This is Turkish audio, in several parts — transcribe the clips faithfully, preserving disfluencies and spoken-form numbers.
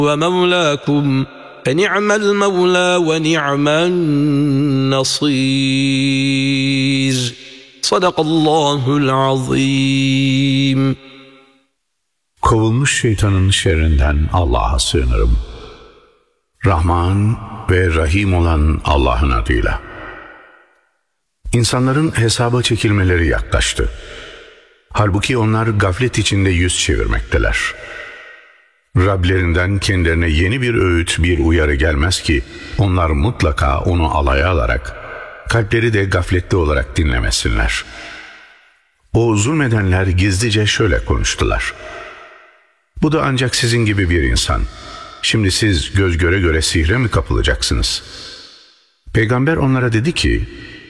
ومولاكم فنعم المولى ونعم النصير. صدق الله العظيم. Kovulmuş şeytanın şerrinden Allah'a sığınırım. Rahman ve Rahim olan Allah'ın adıyla. İnsanların hesaba çekilmeleri yaklaştı. Halbuki onlar gaflet içinde yüz çevirmekteler. Rablerinden kendilerine yeni bir öğüt, bir uyarı gelmez ki onlar mutlaka onu alaya alarak, kalpleri de gafletli olarak dinlemesinler. O zulmedenler gizlice şöyle konuştular: bu da ancak sizin gibi bir insan. Şimdi siz göz göre göre sihre mi kapılacaksınız? Peygamber onlara dedi ki,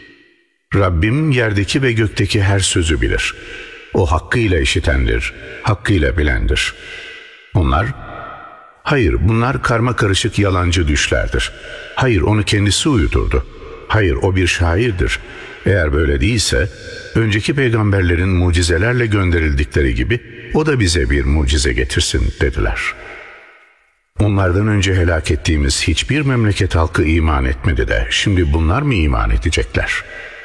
Rabbim yerdeki ve gökteki her sözü bilir. O hakkıyla işitendir, hakkıyla bilendir. Onlar, hayır bunlar karma karışık yalancı düşlerdir. Hayır onu kendisi uyuturdu. Hayır o bir şairdir. Eğer böyle değilse, önceki peygamberlerin mucizelerle gönderildikleri gibi o da bize bir mucize getirsin dediler. Onlardan önce helak ettiğimiz hiçbir memleket halkı iman etmedi de şimdi bunlar mı iman edecekler?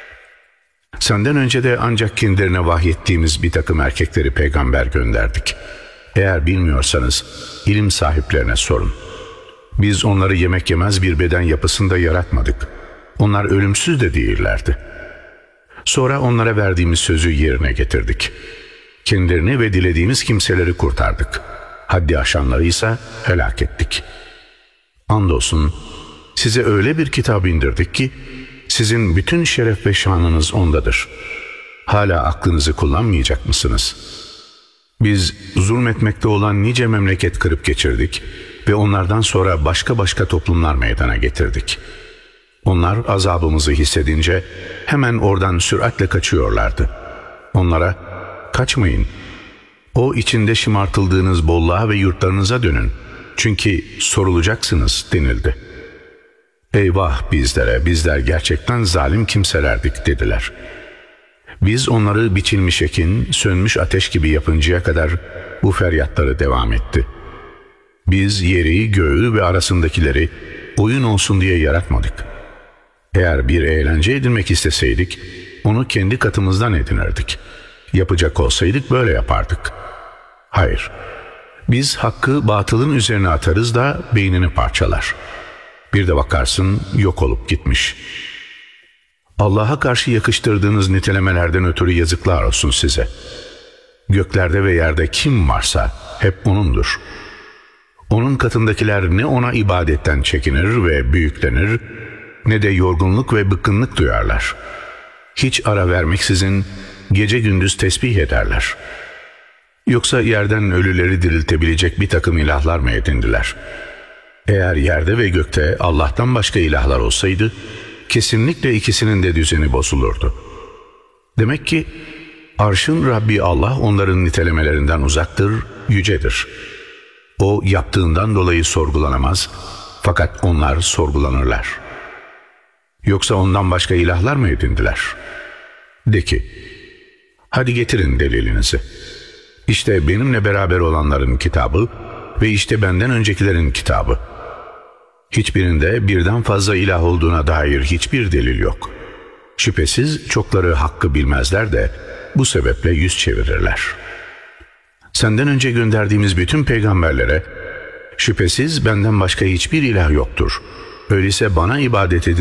Senden önce de ancak kendilerine vahyettiğimiz bir takım erkekleri peygamber gönderdik. Eğer bilmiyorsanız ilim sahiplerine sorun. Biz onları yemek yemez bir beden yapısında yaratmadık. Onlar ölümsüz de değillerdi. Sonra onlara verdiğimiz sözü yerine getirdik. Kendilerini ve dilediğimiz kimseleri kurtardık. Haddi aşanları ise helak ettik. Andolsun size öyle bir kitap indirdik ki sizin bütün şeref ve şanınız ondadır. Hala aklınızı kullanmayacak mısınız? Biz zulmetmekte olan nice memleket kırıp geçirdik ve onlardan sonra başka başka toplumlar meydana getirdik. Onlar azabımızı hissedince hemen oradan süratle kaçıyorlardı. Onlara, kaçmayın, o içinde şımartıldığınız bolluğa ve yurtlarınıza dönün, çünkü sorulacaksınız denildi. Eyvah bizlere, bizler gerçekten zalim kimselerdik dediler. Biz onları biçilmiş ekin, sönmüş ateş gibi yapıncaya kadar bu feryatları devam etti. Biz yeri, göğü ve arasındakileri oyun olsun diye yaratmadık. Eğer bir eğlence edinmek isteseydik, onu kendi katımızdan edinirdik. Yapacak olsaydık böyle yapardık. Hayır, biz hakkı batılın üzerine atarız da beynini parçalar. Bir de bakarsın yok olup gitmiş. Allah'a karşı yakıştırdığınız nitelemelerden ötürü yazıklar olsun size. Göklerde ve yerde kim varsa hep O'nundur. Onun katındakiler ne ona ibadetten çekinir ve büyüklenir, ne de yorgunluk ve bıkkınlık duyarlar. Hiç ara vermeksizin gece gündüz tesbih ederler. Yoksa yerden ölüleri diriltebilecek bir takım ilahlar mı edindiler? Eğer yerde ve gökte Allah'tan başka ilahlar olsaydı, kesinlikle ikisinin de düzeni bozulurdu. Demek ki arşın Rabbi Allah onların nitelemelerinden uzaktır, yücedir. O yaptığından dolayı sorgulanamaz, fakat onlar sorgulanırlar. Yoksa ondan başka ilahlar mı edindiler? De ki, hadi getirin delilinizi. İşte benimle beraber olanların kitabı ve işte benden öncekilerin kitabı. Hiçbirinde birden fazla ilah olduğuna dair hiçbir delil yok. Şüphesiz çokları hakkı bilmezler de bu sebeple yüz çevirirler. Senden önce gönderdiğimiz bütün peygamberlere, şüphesiz benden başka hiçbir ilah yoktur. Öyleyse bana ibadet edin